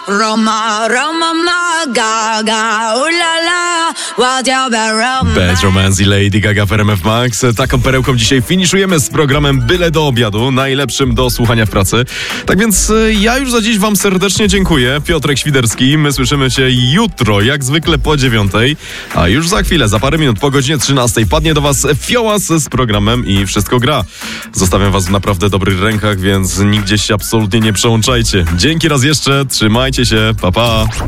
Roma, Roma, ma, Gaga, ulala, what you be Roma. Bad Romance i Lady Gaga w RMF Max. Taką perełką dzisiaj finiszujemy z programem Byle do obiadu, najlepszym do słuchania w pracy. Tak więc ja już za dziś wam serdecznie dziękuję. Piotrek Świderski, my słyszymy się jutro, jak zwykle po 9:00, a już za chwilę, za parę minut po godzinie 13:00 padnie do was Fiołas z programem i Wszystko gra. Zostawiam was w naprawdę dobrych rękach, więc nigdzie się absolutnie nie przełączajcie. Dzięki raz jeszcze, trzymajcie się, pa pa.